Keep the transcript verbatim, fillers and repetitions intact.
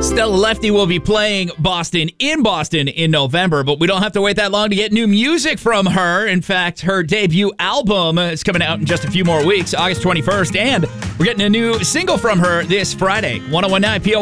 Stella Lefty will be playing Boston in Boston in November, but we don't have to wait that long to get new music from her. In fact, her debut album is coming out in just a few more weeks, August twenty-first, and we're getting a new single from her this Friday. ten nineteen P O